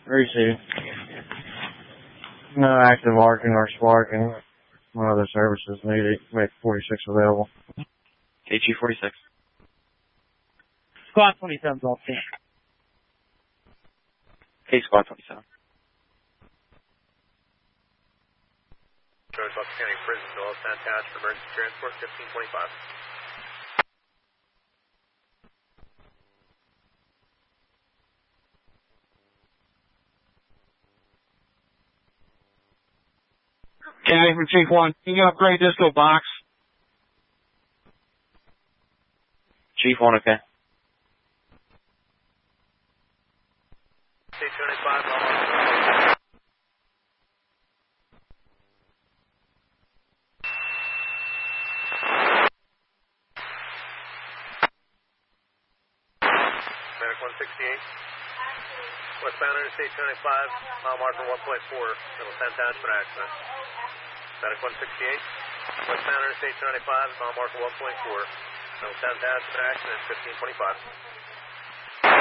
Received. No active arcing or sparking. One other services needed. Make 46 available. KG 46. Squad 27's all set. K Squad 27. George Bucks County Prison, Dulles, attached for emergency transport 1525. County from Chief 1, can you upgrade disco box? Chief 1, okay. State 25, Medic 168. Westbound Interstate 25, mile marker 1.4, Middle attached for accident. Medic 168. Westbound Interstate 25, mile marker 1.4, Middle attached for accident 1525.